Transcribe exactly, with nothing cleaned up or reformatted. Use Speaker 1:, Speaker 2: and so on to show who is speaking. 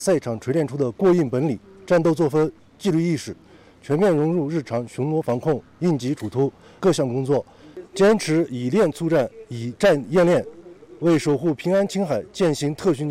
Speaker 1: 赛场锤炼出的过硬本领、战斗作风、纪律意识，全面融入日常巡逻防控、应急处突各项工作，坚持以练促战、以战验练，为守护平安青海践行特训